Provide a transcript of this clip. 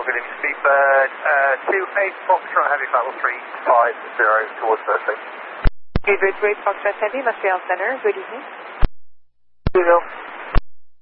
good evening, Seabird. 28 Foxtrot Heavy Battle 350 towards Thursday. Good, Foxtrot Heavy, Montreal Center, good evening. Good evening.